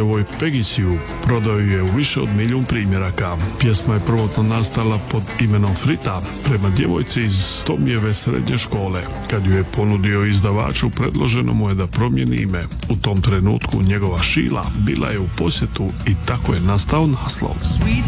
Sue Peggy Sue. Prodao ju je u više od 1 milijun primjeraka. Pjesma je prvotno nastala pod imenom Frita prema djevojci iz Tomijeve srednje škole. Kad ju je ponudio izdavaču, predloženo mu je da promijeni ime. U tom trenutku njegova Sheila bila je u posjetu i tako je nastao naslov.